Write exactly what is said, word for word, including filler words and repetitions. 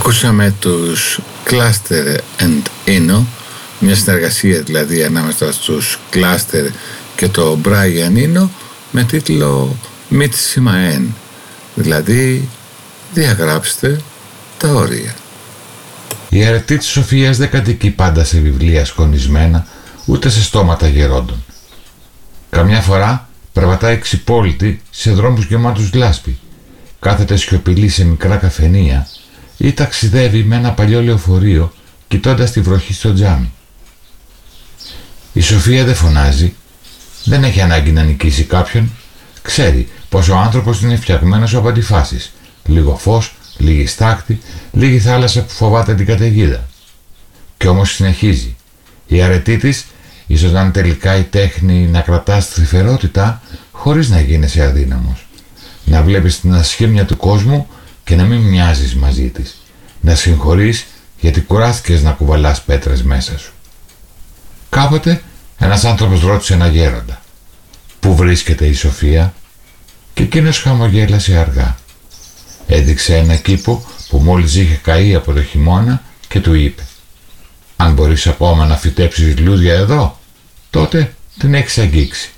Ακούσαμε τους Cluster and Eno, μια συνεργασία δηλαδή ανάμεσα στους Cluster και το Brian Eno με τίτλο Mitsima En, δηλαδή διαγράψτε τα όρια. Η αρετή της Σοφίας δεν κατοικεί πάντα σε βιβλία σκονισμένα, ούτε σε στόματα γερόντων. Καμιά φορά περπατάει ξυπόλυτη σε δρόμους γεμάτους λάσπη, κάθεται σιωπηλή σε μικρά καφενεία ή ταξιδεύει με ένα παλιό λεωφορείο κοιτώντας τη βροχή στο τζάμι. Η Σοφία δεν φωνάζει, δεν έχει ανάγκη να νικήσει κάποιον, ξέρει πως ο άνθρωπος είναι φτιαγμένος από αντιφάσεις, λίγο φως, λίγη στάκτη, λίγη θάλασσα που φοβάται την καταιγίδα. Κι όμως συνεχίζει. Η αρετή της ίσως να είναι τελικά η τέχνη να κρατάς τρυφερότητα χωρίς να γίνεσαι αδύναμος. Να βλέπεις την ασχήμια του κόσμου και να μην μοιάζεις μαζί της. Να συγχωρείς γιατί κουράστηκες να κουβαλάς πέτρες μέσα σου. Κάποτε ένας άνθρωπος ρώτησε ένα γέροντα «Πού βρίσκεται η Σοφία?» και εκείνος χαμογέλασε αργά. Έδειξε ένα κήπο που μόλις είχε καεί από το χειμώνα και του είπε «Αν μπορείς ακόμα να φυτέψεις λούδια εδώ, τότε την έχεις αγγίξει».